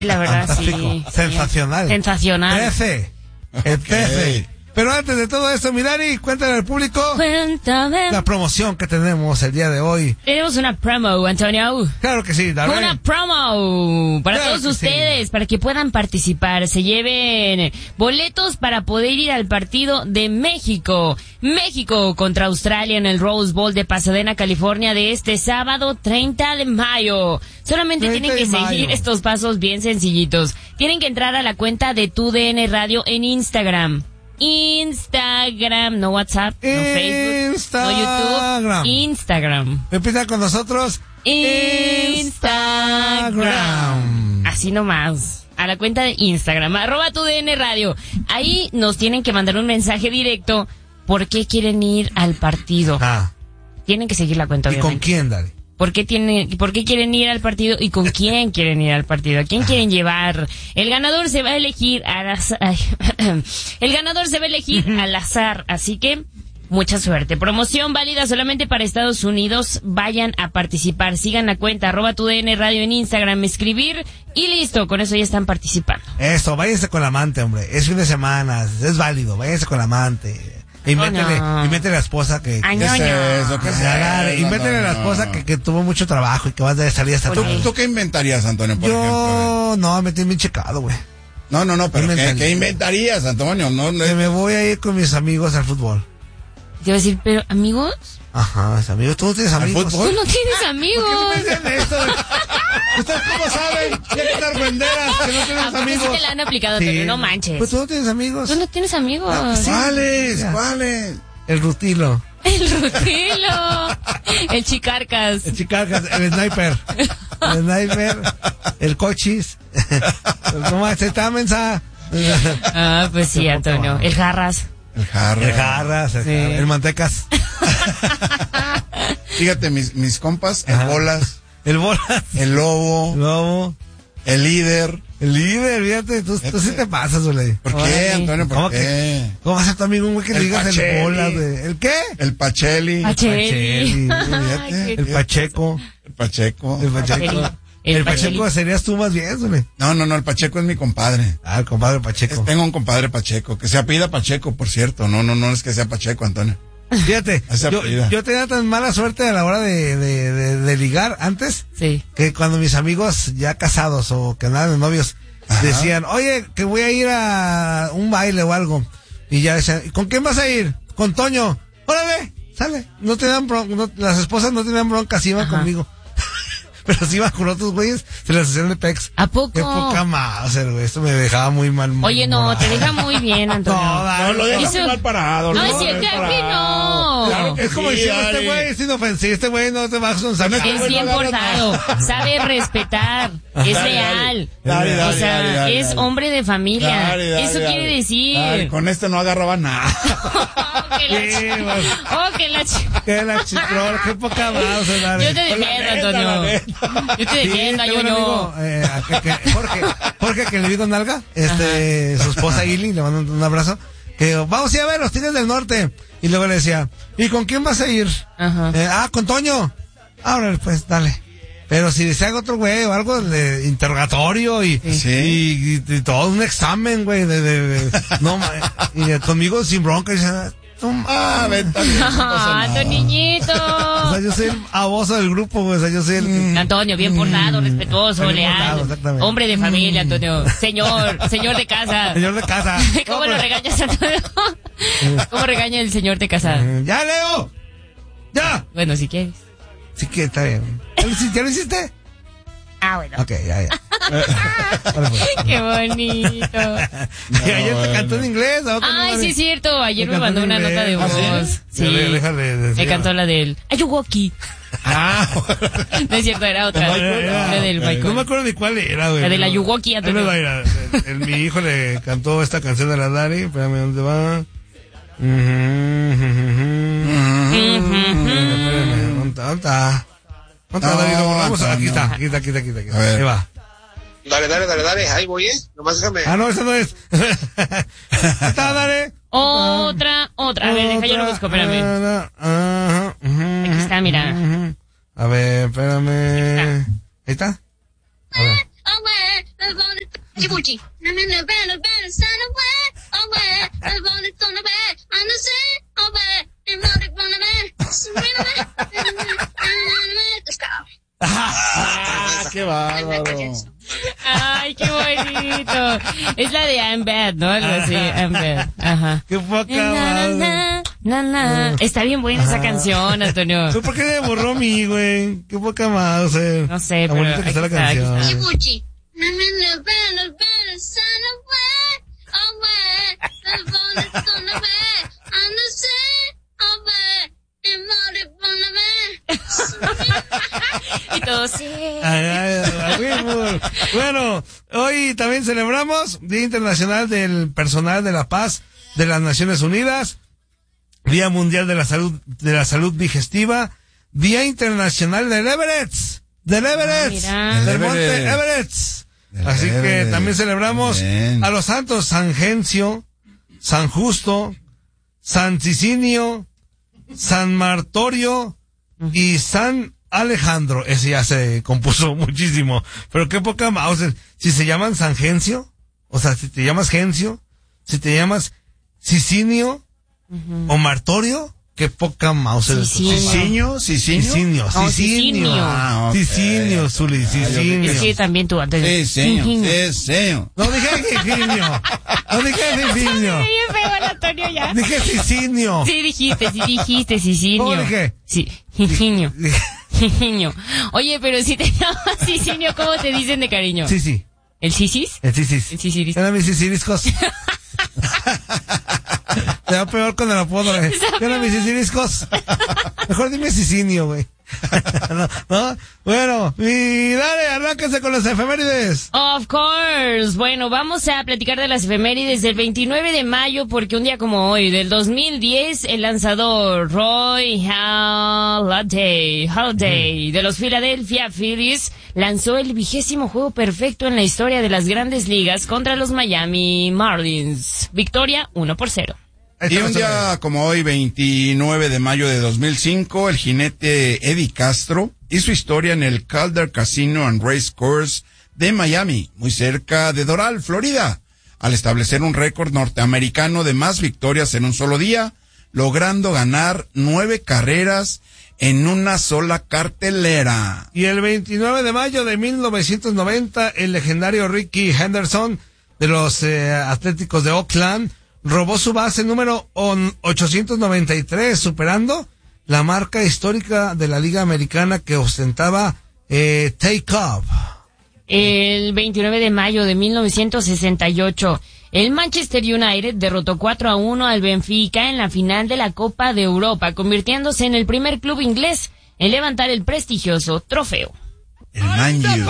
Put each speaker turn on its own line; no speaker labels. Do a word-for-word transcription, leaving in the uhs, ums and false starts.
La verdad,
fantástico.
sí.
Sensacional.
Sensacional.
trece. El trece. Pero antes de todo esto, mi Dani, cuéntale al público
Cuéntame.
la promoción que tenemos el día de hoy.
Tenemos una promo, Antonio.
Claro que sí, dale.
Una promo para
Claro
todos
que
ustedes,
sí.
para que puedan participar. Se lleven boletos para poder ir al partido de México. México contra Australia en el Rose Bowl de Pasadena, California, de este sábado treinta de mayo. Solamente tienen que seguir estos pasos bien sencillitos. Tienen que entrar a la cuenta de Tu D N Radio en Instagram. Instagram, no WhatsApp, no Facebook, no YouTube, Instagram.
Empieza con nosotros.
Instagram. Así nomás. A la cuenta de Instagram, arroba Tu D N Radio. Ahí nos tienen que mandar un mensaje directo. ¿Por qué quieren ir al partido?
Ah.
Tienen que seguir la cuenta,
¿Y
obviamente.
con quién, Dani?
¿Por qué, tienen, ¿Por qué quieren ir al partido y con quién quieren ir al partido? ¿A quién quieren llevar? El ganador se va a elegir al azar. El ganador se va a elegir al azar, así que mucha suerte. Promoción válida solamente para Estados Unidos. Vayan a participar. Sigan la cuenta, arroba Tu D N Radio en Instagram, escribir y listo. Con eso ya están participando.
Eso, váyanse con la amante, hombre. Es fin de semana, es válido. Váyanse con la amante. Y métele,
no.
y métele a la esposa que...
Ay,
que
no,
se-
no.
eso, que se agarre. Y métele a la esposa que, que tuvo mucho trabajo y que va a salir hasta
¿Tú,
tarde.
¿Tú qué inventarías, Antonio, por ejemplo?
Yo, no, me tiene bien checado, güey.
No, no, no, pero ¿qué,
Inventaría.
¿qué inventarías, Antonio? No, no,
Que me voy a ir con mis amigos al fútbol.
Te iba a decir, pero amigos,
Ajá, mis amigos. ¿Tú no tienes
¿Al
amigos?
fútbol?
tú no tienes amigos.
¿Por qué no me dicen esto? ¿Ustedes cómo saben? Ya que están renderas, que no
¿A
tienes
poco
amigos.
sí te la han aplicado,
Sí.
Antonio? No manches.
Pues tú no tienes amigos.
Tú no tienes amigos.
Sí.
¿Cuáles?
Ya.
¿Cuáles?
El Rutilo,
El Rutilo. El Chicarcas.
el Chicarcas, el Sniper. El Sniper, el Cochis. No más, está mensa.
Ah, pues sí, Antonio. El Jarras.
El jarro.
El Jarras, el,
Sí.
el Mantecas.
Fíjate, mis, mis compas, el
Ajá.
Bolas,
El Bolas.
el Lobo,
Lobo.
el Líder.
El líder, fíjate, tú, tú sí te pasas, güey.
¿Por qué,
Órale.
Antonio? ¿Por
¿Cómo
qué?
que? ¿Cómo va a ser tu amigo un güey que le
El
digas
Pacheli.
el Bolas, güey? ¿El qué?
El Pacheli,
Pacheli.
Pacheli.
Ay,
El
qué-
Pacheco.
el Pacheco.
El Pacheco.
Pacheli.
El,
El
Pacheco
Pacheli.
serías tú más bien, güey.
No, no, no, el Pacheco es mi compadre.
Ah, el compadre Pacheco.
Tengo un compadre Pacheco, que se apellida Pacheco, por cierto. No, no, no es que sea Pacheco, Antonio.
Fíjate,
Esa
yo,
apellida.
yo tenía tan mala suerte a la hora de, de, de, de ligar antes,
Sí.
que cuando mis amigos ya casados o que andaban de novios
Ajá.
decían, oye, que voy a ir a un baile o algo. Y ya decían, ¿y con quién vas a ir? Con Toño. Órale, sale. No tenían bron- no- las esposas no tenían broncas, iban
Ajá.
conmigo. Pero si iban con otros güeyes, se les hacían de pex.
¿A poco?
Qué poca madre, güey. Esto me dejaba muy mal. muy
Oye, no,
moral.
te deja muy bien, Antonio.
No, Dani,
No, lo dejas
Eso-
muy mal parado.
No,
lo
es
dejas
cierto,
mal
claro que
parado.
no.
Claro que
Es como
sí,
diciendo, este
Dani.
güey es inofensivo, este güey no te vas a un saco.
Es bien portado, sabe respetar, es
Dale,
leal.
dale, dale,
O sea,
dale, dale,
es
dale.
hombre de familia.
Dale, dale,
Eso
dale.
quiere decir.
Dale, con este no agarraba nada.
Oh, que la
Sí,
ch-
pues.
oh, que la ch-
Que la chitrona, qué poca más, Dani.
Yo te
Con la
defiendo,
neta, la
Antonio.
neta.
Yo te
Sí,
defiendo,
tengo
yo
un
no.
amigo, eh, a que- que- Jorge, Jorge, que le digo nalga, este, su esposa Ili, le mando un, un abrazo, que vamos a ir a ver los Tigres del Norte. Y luego le decía, ¿y con quién vas a ir?
Ajá.
Eh, ah, con Toño. Ahora, pues, dale. Pero si desea otro güey o algo de interrogatorio y,
Sí.
y, y- y todo un examen, güey, de, de, de- no, ma- y eh, conmigo sin bronca, y dice, no, ma-
Ah, vente, no pasa
Ah,
nada.
tu niñito.
o sea, yo soy el aboso del grupo, güey, o sea, yo soy el que-
Antonio, bien portado, respetuoso,
Bien
leal.
portado, exactamente.
Hombre de familia, Antonio. Señor, señor de casa.
señor de casa.
¿Cómo
No,
lo
pero-
regañas, Antonio? ¿Cómo regaña el señor de casa?
Mm, ¡Ya, Leo! ¡Ya!
Bueno, si quieres.
Sí que está bien. ¿Ya lo hici- ya lo hiciste?
Ah, bueno.
Ok, ya, ya. Vale, pues.
Qué bonito.
Y ayer te cantó en inglés. ¿a poco no,
Ay,
Dani?
sí es cierto. Ayer
Te
me
cantó
mandó
en
una nota de
inglés. ¿Ah,
voz.
sí?
Sí.
Ya, déjale decir.
Me cantó la del Ayuwoki.
Ah,
No es cierto, era otra.
Era-
La del
No me
Michael.
acuerdo ni cuál era, güey.
La de la
pero-
Yuwoki,
Ahí
Antonio.
les va a ir a- el- el- Mi hijo le cantó esta canción a la Dari. Espérame, ¿dónde va? Ujú, ujú, ujú. Espérame, ¿dónde está? ¿Dónde está? ¿Dónde está,
No,
Dari? Lo borramos.
Antonio.
Aquí está, aquí está, aquí está, aquí está. aquí está.
A ver.
Ahí va.
Dale, dale, dale, dale, ahí voy, ¿eh? Nomás déjame.
Ah, no, esa no es. Ahí está, Dari.
Otra, otra. A ver, deja yo lo busco, espérame.
Ajá, ujú,
Aquí está, mira.
ujú. A ver, espérame. Ahí está. A ver.
Chibuchi. I'm in the bed, the bed, son away, away. I want it on the bed, on the sea, away. And want it on the bed. Let's go.
Ah, qué bárbaro.
Ay, qué bonito. Es la de I'm Bad, ¿no? Algo así, I'm Bad. Ajá.
Qué poca
Na,
madre.
na, na, na. Está bien buena esa canción, Antonio.
¿Tú por qué me borró a mí, güey? Qué poca madre, o sea.
No sé,
Está
pero
bonita que está la
aquí está, aquí
canción.
está.
Chibuchi. I'm in the bed, the bed, son away, away. I want it on the bed, on the sea, away. And want it on the bed.
Y todo sí.
Ay, ay, ay, Wilbur. Bueno, hoy también celebramos Día Internacional del Personal de la Paz de las Naciones Unidas, Día Mundial de la Salud, de la Salud Digestiva, Día Internacional del Everett, del Everett,
Ah,
del
mira.
Monte
Everett.
Everett.
Del
Así que
Everett.
también celebramos
Bien.
a los santos San Gencio, San Justo, San Cicinio, San Martorio y San Alejandro. Ese ya se compuso muchísimo. Pero qué poca más. O sea, si se llaman San Gencio, o sea, si te llamas Gencio, si te llamas Cicinio o Martorio, qué poca mouse.
Cicinio.
¿Cicinio? ¿Cicinio?
Cicinio,
No,
Cicinio.
Cicinio.
Ah, ok.
Cicinio, Zuli, Cicinio.
Es que también tú, Antonio.
Cicinio,
Cicinio.
Cicinio.
No dije Cicinio. No dije Cicinio.
Bien feo el Antonio ya.
Dije Cicinio.
Sí dijiste, sí dijiste, Cicinio.
¿Cómo dije?
Sí, Cicinio. Cicinio. Oye, pero si te llamas Cicinio, ¿cómo te dicen de cariño?
Sí, sí.
¿El Cicis?
El Cicis.
El Ciciris.
Era mis ciciriscos. Te va peor con el apodo, güey. Era mis ciciriscos. Mejor dime Cicinio, güey. ¿No? ¿No? Bueno, y dale, arráncase con las efemérides.
Of course. Bueno, vamos a platicar de las efemérides del veintinueve de mayo, porque un día como hoy, del dos mil diez, el lanzador Roy Halladay, Halladay de los Philadelphia Phillies lanzó el vigésimo juego perfecto en la historia de las grandes ligas contra los Miami Marlins. Victoria uno por cero.
Y un día como hoy, veintinueve de mayo de dos mil cinco, el jinete Eddie Castro hizo historia en el Calder Casino and Race Course de Miami, muy cerca de Doral, Florida, al establecer un récord norteamericano de más victorias en un solo día, logrando ganar nueve carreras en una sola cartelera.
Y el veintinueve de mayo de mil novecientos noventa, el legendario Ricky Henderson de los eh, Atléticos de Oakland robó su base número ochocientos noventa y tres, superando la marca histórica de la Liga Americana que ostentaba eh, Take Off.
El veintinueve de mayo de mil novecientos sesenta y ocho, el Manchester United derrotó cuatro a uno al Benfica en la final de la Copa de Europa, convirtiéndose en el primer club inglés en levantar el prestigioso trofeo.
El Man U.